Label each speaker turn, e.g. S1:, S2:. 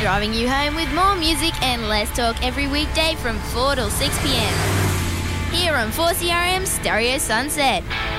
S1: driving you home with more music and less talk every weekday from 4 till 6 p.m. Here on 4CRM Stereo Sunset.